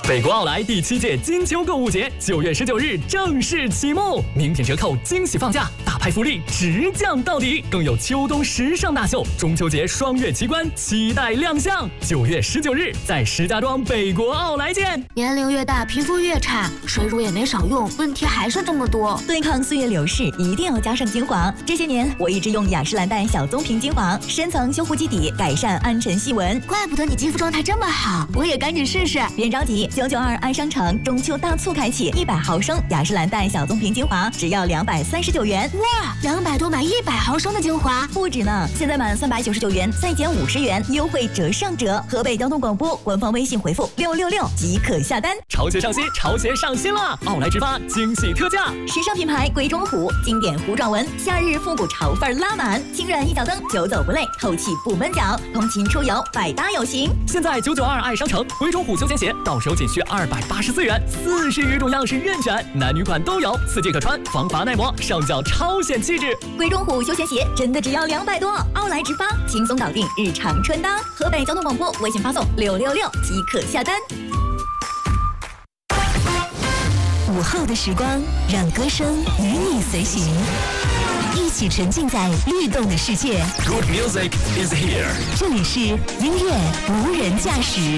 北国奥莱第7届金秋购物节9月19日正式启幕，名品折扣惊喜放价，大牌福利直降到底，更有秋冬时尚大秀、中秋节双月奇观期待亮相。9月19日在石家庄北国奥莱见。 年龄越大，皮肤越差，水乳也没少用，问题还是这么多。 对抗岁月流逝，一定要加上精华。这些年我一直用雅诗兰黛小棕瓶精华，深层修护基底，改善暗沉细纹。 怪不得你肌肤状态这么好，我也赶紧试试。 别着急，992爱商城中秋大促开启，100毫升雅诗兰黛小棕瓶精华只要239元。 哇，200多买100毫升的精华， 不止呢！现在满399元再减50元，优惠折上折。河北交通广播官方微信回复666即可下单。 潮鞋上新，潮鞋上新了！奥莱直发惊喜特价， 时尚品牌鬼冢虎，经典糊状纹，夏日复古潮范拉满，轻软一脚蹬，久走不累，透气不闷脚，通勤出游百搭有型。 现在992爱商城鬼冢虎休闲鞋到手仅需284元，40余种样式任选，男女款都有，4季可穿，防滑耐磨，上脚超显气质。 鬼冢虎休闲鞋真的只要200多，奥莱直发轻松搞定日常穿搭。河北交通广播微信发送666即可下单。 午后的时光，让歌声与你随行，一起沉浸在律动的世界。 Good music is here。 这里是音乐无人驾驶。